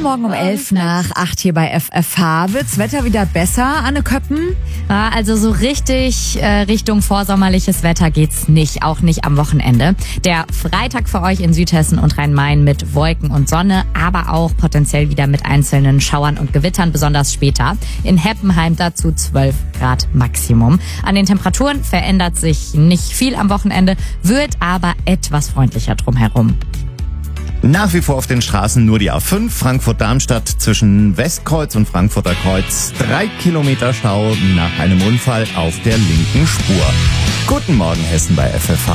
Guten Morgen um 7:11 hier bei FFH. Wird's Wetter wieder besser, Anne Köppen? Ja, also so richtig Richtung vorsommerliches Wetter geht's nicht, auch nicht am Wochenende. Der Freitag für euch in Südhessen und Rhein-Main mit Wolken und Sonne, aber auch potenziell wieder mit einzelnen Schauern und Gewittern, besonders später. In Heppenheim dazu 12 Grad Maximum. An den Temperaturen verändert sich nicht viel am Wochenende, wird aber etwas freundlicher drumherum. Nach wie vor auf den Straßen nur die A5, Frankfurt-Darmstadt zwischen Westkreuz und Frankfurter Kreuz. 3 Kilometer Stau nach einem Unfall auf der linken Spur. Guten Morgen Hessen bei FFH.